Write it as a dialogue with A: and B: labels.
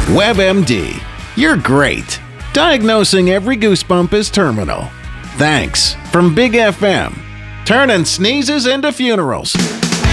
A: WebMD. You're great. Diagnosing every goosebump is terminal. Thanks from Big FM. Turning sneezes into funerals.